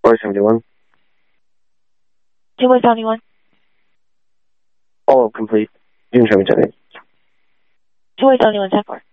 471. 271. All complete. You can show me today. 271, 10-4.